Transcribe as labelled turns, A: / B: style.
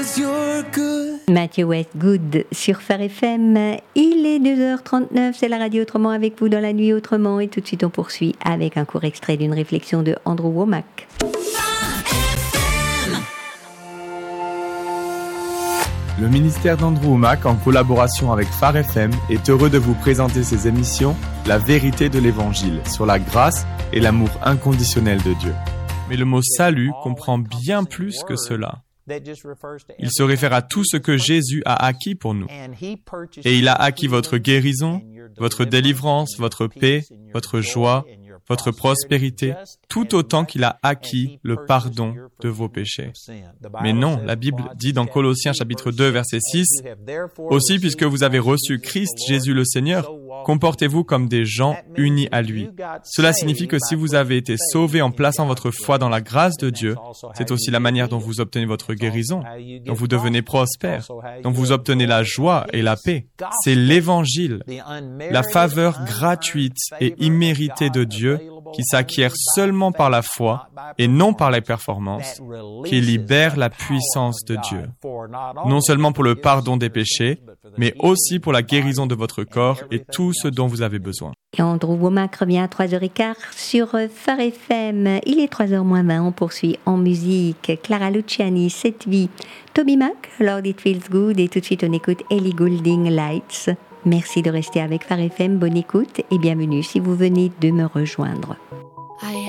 A: Matthew Westgood sur Phare FM. Il est 2h39, c'est la radio Autrement avec vous dans la nuit Autrement. Et tout de suite, on poursuit avec un court extrait d'une réflexion de Andrew Wommack.
B: Le ministère d'Andrew Wommack, en collaboration avec Phare FM, est heureux de vous présenter ses émissions La vérité de l'Évangile, sur la grâce et l'amour inconditionnel de Dieu. Mais le mot salut comprend bien plus que cela. Il se réfère à tout ce que Jésus a acquis pour nous. Et il a acquis votre guérison, votre délivrance, votre paix, votre joie, votre prospérité, tout autant qu'il a acquis le pardon de vos péchés. Mais non, la Bible dit dans Colossiens chapitre 2, verset 6, « Aussi, puisque vous avez reçu Christ Jésus le Seigneur, comportez-vous comme des gens unis à lui. » Cela signifie que si vous avez été sauvés en plaçant votre foi dans la grâce de Dieu, c'est aussi la manière dont vous obtenez votre guérison, dont vous devenez prospère, dont vous obtenez la joie et la paix. C'est l'Évangile, la faveur gratuite et imméritée de Dieu qui s'acquiert seulement par la foi et non par les performances, qui libère la puissance de Dieu, non seulement pour le pardon des péchés, mais aussi pour la guérison de votre corps et tout ce dont vous avez besoin.
A: Et Andrew Wommack revient à 3h15 sur Phare FM. Il est 3h20, on poursuit en musique. Clara Luciani, Cette vie. Toby Mac, Lord It Feels Good. Et tout de suite, on écoute Ellie Goulding, Lights. Merci de rester avec Phare FM. Bonne écoute et bienvenue si vous venez de me rejoindre.